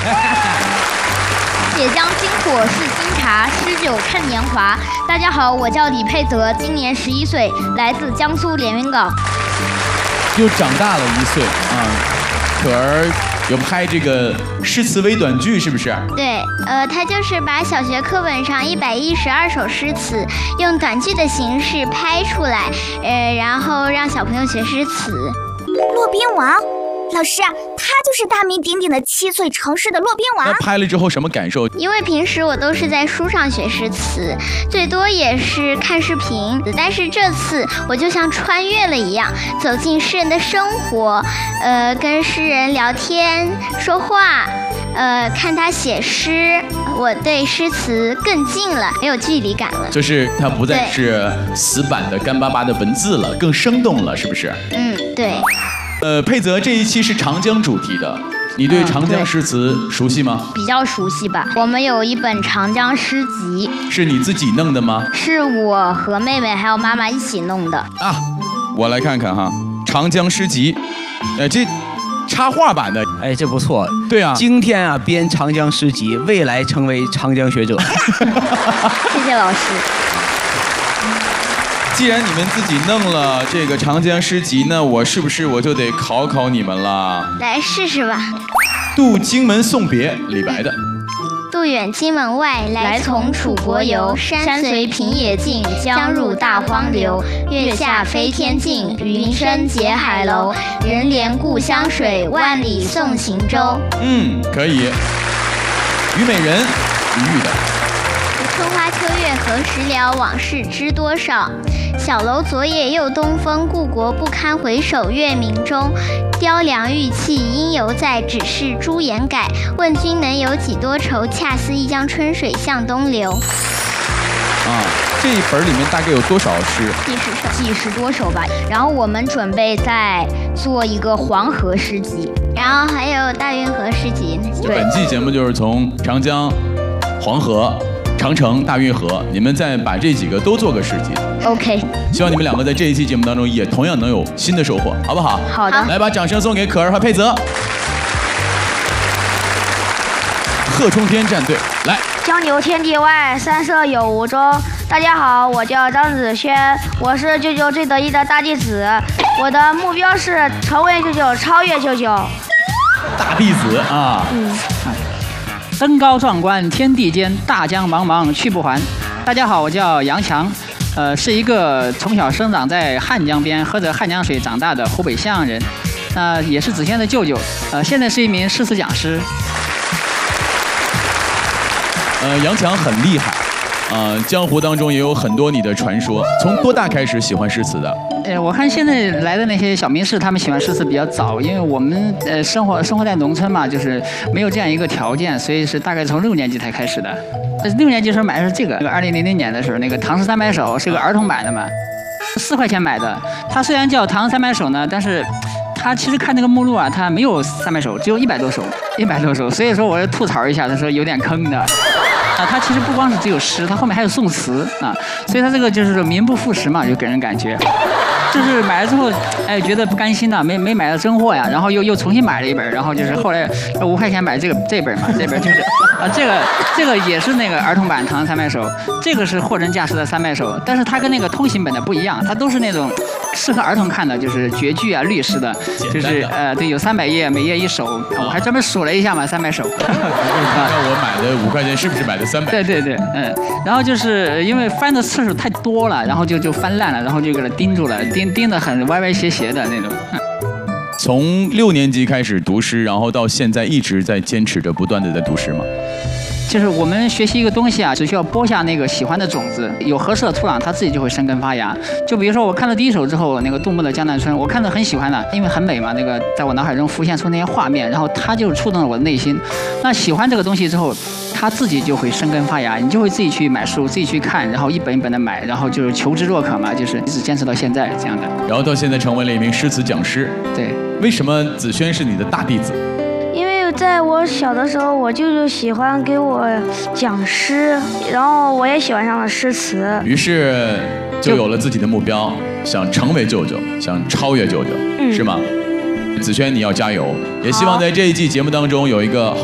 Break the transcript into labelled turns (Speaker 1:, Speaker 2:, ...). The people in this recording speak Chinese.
Speaker 1: 铁将金火是金茶，诗酒趁年华。大家好，我叫李佩泽，今年11岁，来自江苏连云港。
Speaker 2: 又长大了1岁啊！可儿有拍这个诗词微短剧，是不是？
Speaker 3: 对，他就是把小学课本上112首诗词用短剧的形式拍出来，然后让小朋友学诗词。
Speaker 4: 骆宾王。老师，他就是大名鼎鼎的7岁成诗的骆宾王。
Speaker 2: 那拍了之后什么感受？
Speaker 3: 因为平时我都是在书上学诗词，最多也是看视频，但是这次我就像穿越了一样，走进诗人的生活，跟诗人聊天说话，看他写诗，我对诗词更近了，没有距离感了。
Speaker 2: 就是它不再是死板的干巴巴的文字了，更生动了，是不是？
Speaker 3: 嗯，对。
Speaker 2: 佩泽这一期是长江主题的，你对长江诗词熟悉吗？
Speaker 1: 比较熟悉吧。我们有一本长江诗集，
Speaker 2: 是你自己弄的吗？
Speaker 1: 是我和妹妹还有妈妈一起弄的。
Speaker 2: 啊，我来看看哈，长江诗集，这插画版的，
Speaker 5: 哎，这不错。
Speaker 2: 对啊，
Speaker 5: 今天啊编长江诗集，未来成为长江学者。
Speaker 1: 谢谢老师。
Speaker 2: 既然你们自己弄了这个长江诗集，那我是不是就得考考你们了？
Speaker 3: 来试试吧。
Speaker 2: 渡荆门送别，李白的。
Speaker 3: 渡远荆门外，来从楚国游。山随平野尽，江入大荒流。月下飞天镜，云生结海楼。人怜故乡水，万里送行舟。
Speaker 2: 可以。虞美人，李煜的。
Speaker 3: 春花秋月何时了？往事知多少？小楼昨夜又东风，故国不堪回首月明中。雕梁玉砌应犹在，只是朱颜改。问君能有几多愁？恰似一江春水向东流。
Speaker 2: 这一本里面大概有多少诗
Speaker 1: ？几十多首吧。然后我们准备再做一个黄河诗集，
Speaker 3: 然后还有大运河诗集。
Speaker 2: 对，本期节目就是从长江、黄河、长城、大运河，你们再把这几个都做个诗集。
Speaker 1: OK。
Speaker 2: 希望你们两个在这一期节目当中也同样能有新的收获，好不好？
Speaker 1: 好的。
Speaker 2: 来，把掌声送给可儿和佩泽。贺冲天战队来。
Speaker 6: 江流天地外，山色有无中。大家好，我叫张子轩，我是舅舅最得意的大弟子。我的目标是成为舅舅，超越舅舅。
Speaker 2: 大弟子啊。
Speaker 7: 登高壮观天地间，大江茫茫去不还。大家好，我叫杨强，是一个从小生长在汉江边，喝着汉江水长大的湖北襄阳人，也是子轩的舅舅，现在是一名诗词讲师。
Speaker 2: 杨强很厉害，江湖当中也有很多你的传说。从多大开始喜欢诗词的？
Speaker 7: 我看现在来的那些小名士，他们喜欢诗词比较早，因为我们生活在农村嘛，就是没有这样一个条件，所以是大概从6年级才开始的。6年级时候买的是这个2000年的时候，那个《唐诗300首》是个儿童版的嘛，4块钱买的。它虽然叫《唐诗300首》呢，但是他其实看那个目录啊，他没有300首，只有100多首，所以说我要吐槽一下，他说有点坑的。它其实不光是只有诗，它后面还有宋词啊，所以它这个就是名不副实嘛，就给人感觉，就是买了之后，哎，觉得不甘心呐，没买到真货呀，然后又重新买了一本，然后就是后来5块钱买这本嘛，这本就是这个也是那个儿童版《唐诗300首》，这个是货真价实的300首，但是它跟那个通行本的不一样，它都是那种适合儿童看的，就是绝句啊、律诗的，就是对，有300页，每页1首，我还专门数了一下嘛，300首。
Speaker 2: 那我买的5块钱是不是买的300？
Speaker 7: 对，然后就是因为翻的次数太多了，然后就翻烂了，然后就给它钉住了，钉得很歪歪斜斜的那种。
Speaker 2: 从6年级开始读诗，然后到现在一直在坚持着不断的在读诗吗？
Speaker 7: 就是我们学习一个东西啊，只需要播下那个喜欢的种子，有合适的土壤，它自己就会生根发芽。就比如说我看了第1首之后，那个杜牧的《江南春》，我看着很喜欢的，因为很美嘛，那个在我脑海中浮现出那些画面，然后它就触动了我的内心。那喜欢这个东西之后，它自己就会生根发芽，你就会自己去买书，自己去看，然后一本一本的买，然后就是求知若渴嘛，就是一直坚持到现在这样的。
Speaker 2: 然后到现在成为了一名诗词讲师。
Speaker 7: 对，
Speaker 2: 为什么子轩是你的大弟子？
Speaker 6: 因为在我小的时候，我舅舅喜欢给我讲诗，然后我也喜欢上了诗词，
Speaker 2: 于是就有了自己的目标，想成为舅舅，想超越舅舅，是吗？子轩，你要加油！也希望在这一季节目当中有一个好。